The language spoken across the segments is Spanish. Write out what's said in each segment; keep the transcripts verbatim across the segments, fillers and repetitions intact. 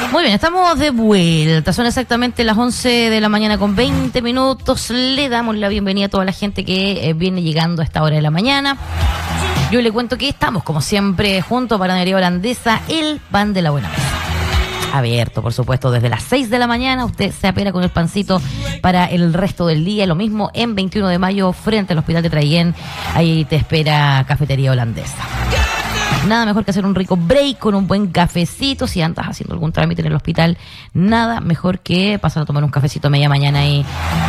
Muy bien, estamos de vuelta. Son exactamente las once de la mañana con veinte minutos. Le damos la bienvenida a toda la gente que eh, viene llegando a esta hora de la mañana. Yo le cuento que estamos, como siempre, junto a Panadería Holandesa, el pan de la buena mesa. Abierto, por supuesto, desde las seis de la mañana. Usted se apena con el pancito para el resto del día. Lo mismo en veintiuno de mayo, frente al Hospital de Traillén. Ahí te espera Cafetería Holandesa. Nada mejor que hacer un rico break con un buen cafecito. Si andas haciendo algún trámite en el hospital, nada mejor que pasar a tomar un cafecito a media mañana ahí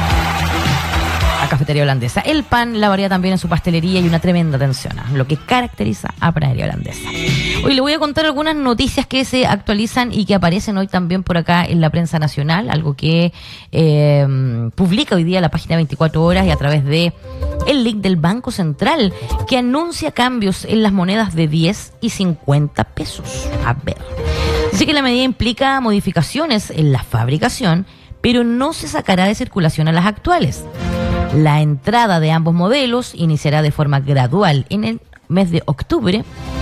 a Cafetería Holandesa. El pan, la variedad también en su pastelería y una tremenda atención a lo que caracteriza a Panadería Holandesa. Hoy le voy a contar algunas noticias que se actualizan y que aparecen hoy también por acá en la prensa nacional, algo que eh, publica hoy día la página veinticuatro horas y a través de el link del Banco Central, que anuncia cambios en las monedas de diez y cincuenta pesos. A ver, dice que la medida implica modificaciones en la fabricación, pero no se sacará de circulación a las actuales. La entrada de ambos modelos iniciará de forma gradual en el mes de octubre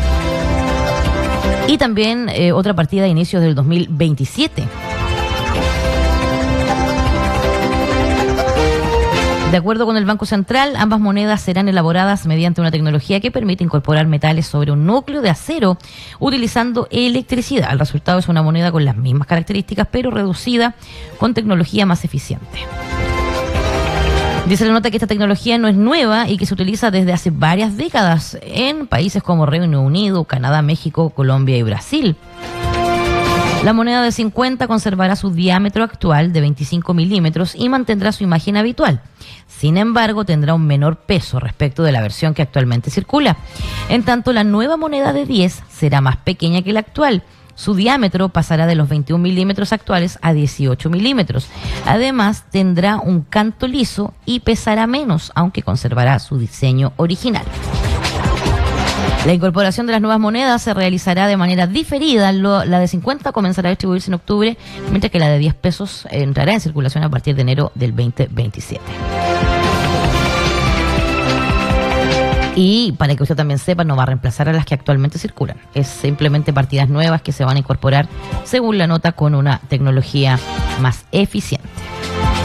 y también eh, otra partida a inicios del dos mil veintisiete. De acuerdo con el Banco Central, ambas monedas serán elaboradas mediante una tecnología que permite incorporar metales sobre un núcleo de acero utilizando electricidad. El resultado es una moneda con las mismas características, pero reducida con tecnología más eficiente. Dice la nota que esta tecnología no es nueva y que se utiliza desde hace varias décadas en países como Reino Unido, Canadá, México, Colombia y Brasil. La moneda de cincuenta conservará su diámetro actual de veinticinco milímetros y mantendrá su imagen habitual. Sin embargo, tendrá un menor peso respecto de la versión que actualmente circula. En tanto, la nueva moneda de diez será más pequeña que la actual. Su diámetro pasará de los veintiún milímetros actuales a dieciocho milímetros. Además, tendrá un canto liso y pesará menos, aunque conservará su diseño original. La incorporación de las nuevas monedas se realizará de manera diferida. Lo, la de cincuenta comenzará a distribuirse en octubre, mientras que la de diez pesos entrará en circulación a partir de enero del veinte veintisiete. Y para que usted también sepa, no va a reemplazar a las que actualmente circulan. Es simplemente partidas nuevas que se van a incorporar, según la nota, con una tecnología más eficiente.